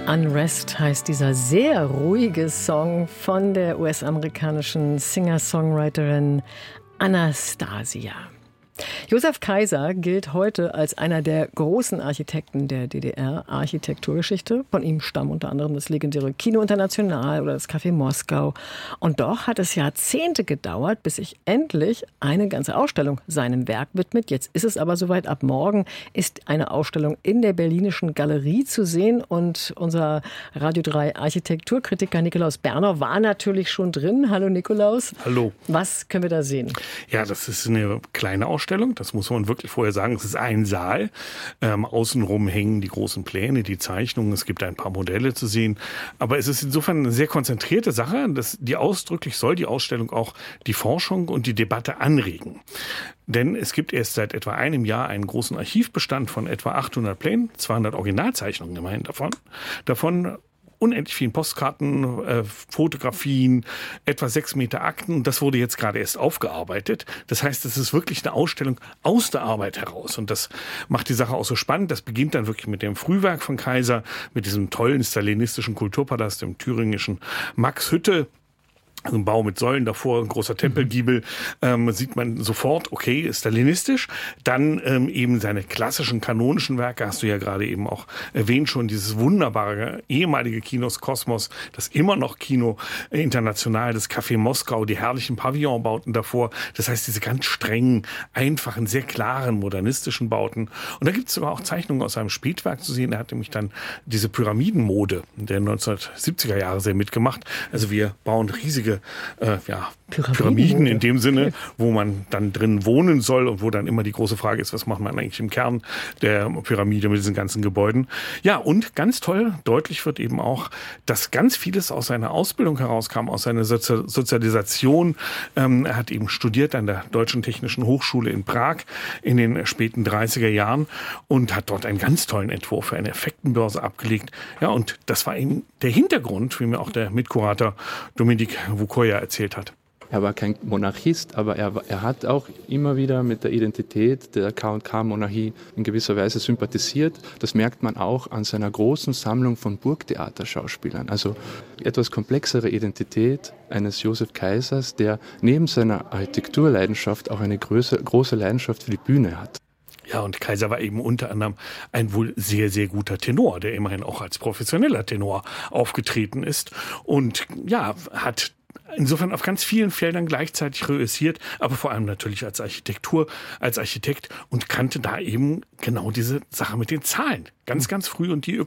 Unrest heißt dieser sehr ruhige Song von der US-amerikanischen Singer-Songwriterin Anastasia. Josef Kaiser gilt heute als einer der großen Architekten der DDR-Architekturgeschichte. Von ihm stammen unter anderem das legendäre Kino International oder das Café Moskau. Und doch hat es Jahrzehnte gedauert, bis sich endlich eine ganze Ausstellung seinem Werk widmet. Jetzt ist es aber soweit. Ab morgen ist eine Ausstellung in der Berlinischen Galerie zu sehen. Und unser Radio 3 Architekturkritiker Nikolaus Berner war natürlich schon drin. Hallo Nikolaus. Hallo. Was können wir da sehen? Ja, das ist eine kleine Ausstellung. Das muss man wirklich vorher sagen. Es ist ein Saal. Außenrum hängen die großen Pläne, die Zeichnungen. Es gibt ein paar Modelle zu sehen. Aber es ist insofern eine sehr konzentrierte Sache. Die Ausstellung auch die Forschung und die Debatte anregen. Denn es gibt erst seit etwa einem Jahr einen großen Archivbestand von etwa 800 Plänen, 200 Originalzeichnungen immerhin davon unendlich vielen Postkarten, Fotografien, etwa 6 Meter Akten. Das wurde jetzt gerade erst aufgearbeitet. Das heißt, es ist wirklich eine Ausstellung aus der Arbeit heraus. Und das macht die Sache auch so spannend. Das beginnt dann wirklich mit dem Frühwerk von Kaiser, mit diesem tollen stalinistischen Kulturpalast im thüringischen Maxhütte. Also ein Bau mit Säulen davor, ein großer Tempelgiebel, sieht man sofort, okay, stalinistisch. Dann eben seine klassischen kanonischen Werke, hast du ja gerade eben auch erwähnt schon, dieses wunderbare ehemalige Kinos Kosmos, das immer noch Kino International, das Café Moskau, die herrlichen Pavillonbauten davor. Das heißt, diese ganz strengen, einfachen, sehr klaren, modernistischen Bauten. Und da gibt es aber auch Zeichnungen aus seinem Spätwerk zu sehen. Er hat nämlich dann diese Pyramidenmode der 1970er Jahre sehr mitgemacht. Also wir bauen riesige Pyramiden in dem Sinne, wo man dann drin wohnen soll und wo dann immer die große Frage ist, was macht man eigentlich im Kern der Pyramide mit diesen ganzen Gebäuden. Ja, und ganz toll, deutlich wird eben auch, dass ganz vieles aus seiner Ausbildung herauskam, aus seiner Sozialisation. Er hat eben studiert an der Deutschen Technischen Hochschule in Prag in den späten 30er Jahren und hat dort einen ganz tollen Entwurf für eine Effektenbörse abgelegt. Ja, und das war eben der Hintergrund, wie mir auch der Mitkurator Dominik Vukoja erzählt hat. Er war kein Monarchist, aber er hat auch immer wieder mit der Identität der K&K-Monarchie in gewisser Weise sympathisiert. Das merkt man auch an seiner großen Sammlung von Burgtheaterschauspielern. Also etwas komplexere Identität eines Josef Kaisers, der neben seiner Architekturleidenschaft auch eine große Leidenschaft für die Bühne hat. Ja, und Kaiser war eben unter anderem ein wohl sehr, sehr guter Tenor, der immerhin auch als professioneller Tenor aufgetreten ist und ja, hat insofern auf ganz vielen Feldern gleichzeitig reüssiert, aber vor allem natürlich als Architekt und kannte da eben genau diese Sache mit den Zahlen. Ganz, ganz früh und die